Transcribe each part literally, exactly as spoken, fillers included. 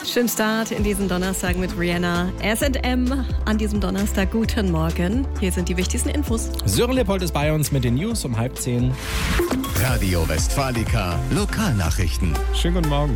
Schönen Start in diesen Donnerstag mit Rihanna. S and M an diesem Donnerstag. Guten Morgen. Hier sind die wichtigsten Infos. Sören Lippold ist bei uns mit den News um halb zehn. Radio Westfalica Lokalnachrichten. Schönen guten Morgen.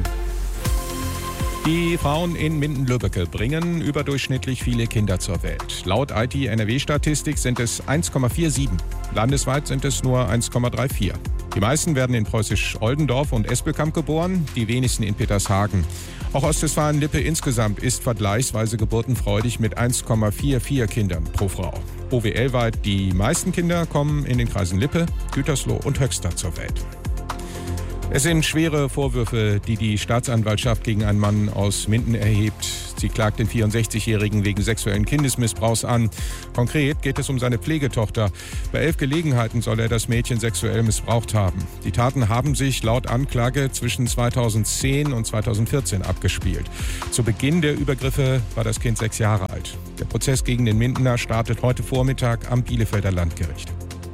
Die Frauen in Minden-Lübbecke bringen überdurchschnittlich viele Kinder zur Welt. Laut I T N R W-Statistik sind es eins Komma siebenundvierzig. Landesweit sind es nur eins Komma vierunddreißig. Die meisten werden in preußisch-Oldendorf und Espelkamp geboren, die wenigsten in Petershagen. Auch Ostwestfalen-Lippe insgesamt ist vergleichsweise geburtenfreudig mit eins Komma vierundvierzig Kindern pro Frau. O W L-weit die meisten Kinder kommen in den Kreisen Lippe, Gütersloh und Höxter zur Welt. Es sind schwere Vorwürfe, die die Staatsanwaltschaft gegen einen Mann aus Minden erhebt. Sie klagt den vierundsechzigjährigen wegen sexuellen Kindesmissbrauchs an. Konkret geht es um seine Pflegetochter. Bei elf Gelegenheiten soll er das Mädchen sexuell missbraucht haben. Die Taten haben sich laut Anklage zwischen zweitausendzehn und zweitausendvierzehn abgespielt. Zu Beginn der Übergriffe war das Kind sechs Jahre alt. Der Prozess gegen den Mindener startet heute Vormittag am Bielefelder Landgericht.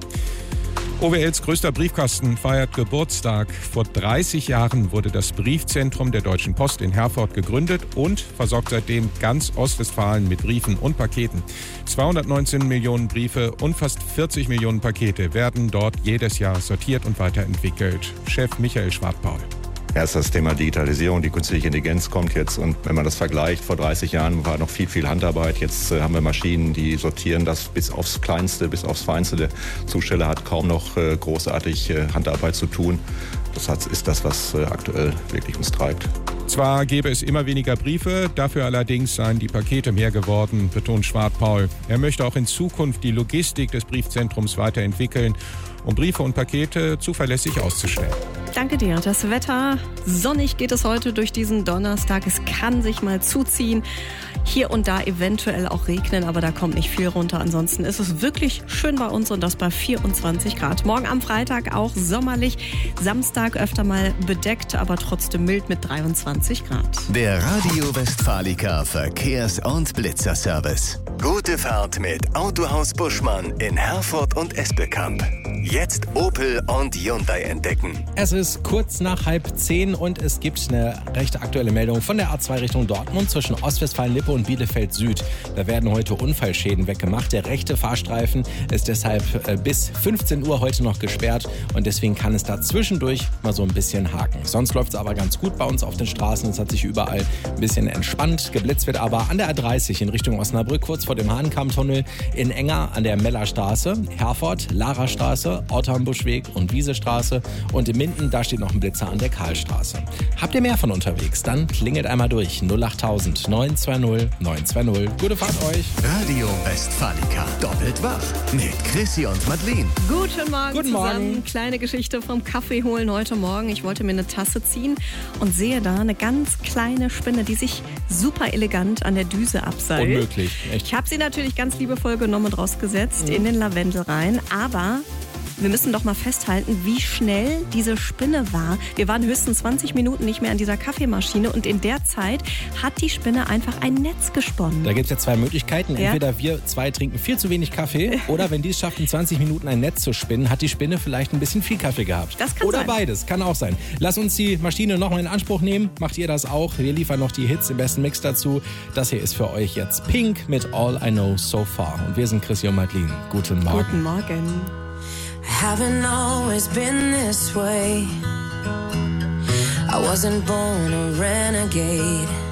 O W Ls größter Briefkasten feiert Geburtstag. Vor dreißig Jahren wurde das Briefzentrum der Deutschen Post in Herford gegründet und versorgt seitdem ganz Ostwestfalen mit Briefen und Paketen. zweihundertneunzehn Millionen Briefe und fast vierzig Millionen Pakete werden dort jedes Jahr sortiert und weiterentwickelt. Chef Michael Schwartpaul. Erst das Thema Digitalisierung, die künstliche Intelligenz kommt jetzt, und wenn man das vergleicht, vor dreißig Jahren war noch viel, viel Handarbeit. Jetzt äh, haben wir Maschinen, die sortieren das bis aufs Kleinste, bis aufs Feinste. Der Zusteller hat kaum noch äh, großartig äh, Handarbeit zu tun. Das hat, ist das, was äh, aktuell wirklich uns treibt. Zwar gäbe es immer weniger Briefe, dafür allerdings seien die Pakete mehr geworden, betont Schwartpaul. Er möchte auch in Zukunft die Logistik des Briefzentrums weiterentwickeln, um Briefe und Pakete zuverlässig auszustellen. Danke dir. Das Wetter, sonnig geht es heute durch diesen Donnerstag. Es kann sich mal zuziehen. Hier und da eventuell auch regnen, aber da kommt nicht viel runter. Ansonsten ist es wirklich schön bei uns und das bei vierundzwanzig Grad. Morgen am Freitag auch sommerlich. Samstag öfter mal bedeckt, aber trotzdem mild mit dreiundzwanzig Grad. Der Radio Westfalica Verkehrs- und Blitzerservice. Gute Fahrt mit Autohaus Buschmann in Herford und Espelkamp. Jetzt Opel und Hyundai entdecken. Es ist kurz nach halb zehn und es gibt eine recht aktuelle Meldung von der A zwei Richtung Dortmund zwischen Ostwestfalen-Lippe und Bielefeld Süd. Da werden heute Unfallschäden weggemacht. Der rechte Fahrstreifen ist deshalb bis fünfzehn Uhr heute noch gesperrt und deswegen kann es da zwischendurch mal so ein bisschen haken. Sonst läuft es aber ganz gut bei uns auf den Straßen. Es hat sich überall ein bisschen entspannt. Geblitzt wird aber an der A dreißig in Richtung Osnabrück, kurz vor dem Hahnkammtunnel, in Enger an der Mellerstraße, Herford, Larastraße, Ortambuschweg und Wiesestraße, und in Minden, da steht noch ein Blitzer an der Karlstraße. Habt ihr mehr von unterwegs? Dann klingelt einmal durch null achttausend neun zwei null neun zwei null. Gute Fahrt euch. Radio Westfalica doppelt wach mit Chrissy und Madeleine. Guten Morgen Guten zusammen. Morgen. Kleine Geschichte vom Kaffee holen heute Morgen. Ich wollte mir eine Tasse ziehen und sehe da eine ganz kleine Spinne, die sich super elegant an der Düse abseilt. Unmöglich, echt. Ich habe sie natürlich ganz liebevoll genommen und rausgesetzt mhm. in den Lavendel rein, aber wir müssen doch mal festhalten, wie schnell diese Spinne war. Wir waren höchstens zwanzig Minuten nicht mehr an dieser Kaffeemaschine und in der Zeit hat die Spinne einfach ein Netz gesponnen. Da gibt es ja zwei Möglichkeiten. Ja. Entweder wir zwei trinken viel zu wenig Kaffee oder wenn die es schafft, in zwanzig Minuten ein Netz zu spinnen, hat die Spinne vielleicht ein bisschen viel Kaffee gehabt. Das kann oder sein. beides, kann auch sein. Lass uns die Maschine nochmal in Anspruch nehmen. Macht ihr das auch? Wir liefern noch die Hits im besten Mix dazu. Das hier ist für euch jetzt Pink mit All I Know So Far. Und wir sind Chrissy und Madeleine. Guten Morgen. Guten Morgen. Haven't always been this way. I wasn't born a renegade.